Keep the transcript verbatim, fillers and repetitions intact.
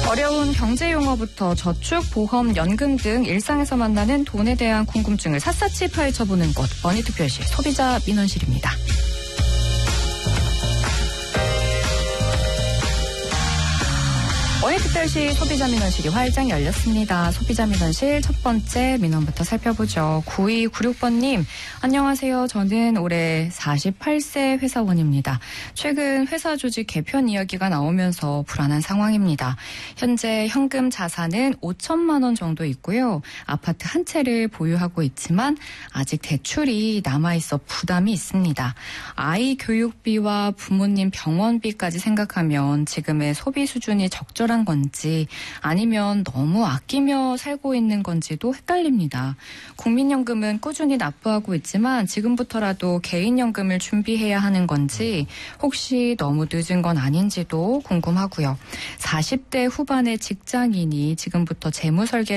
어려운 경제용어부터 저축, 보험, 연금 등 일상에서 만나는 돈에 대한 궁금증을 샅샅이 파헤쳐보는 곳, 머니특별시 소비자 민원실입니다. 머니특별시 소비자민원실이 활짝 열렸습니다. 소비자민원실 첫 번째 민원부터 살펴보죠. 구이구육 번님, 안녕하세요. 저는 올해 사십팔 세 회사원입니다. 최근 회사 조직 개편 이야기가 나오면서 불안한 상황입니다. 현재 현금 자산은 오천만 원 정도 있고요. 아파트 한 채를 보유하고 있지만 아직 대출이 남아있어 부담이 있습니다. 아이 교육비와 부모님 병원비까지 생각하면 지금의 소비 수준이 적절한 건지 아니면 너무 아끼며 살고 있는 건지도 헷갈립니다. 국민연금은 꾸준히 납부하고 있지만 지금부터라도 개인연금을 준비해야 하는 건지 혹시 너무 늦은 건 아닌지도 궁금하고요. 사십 대 후반의 직장인이 지금부터 재무설계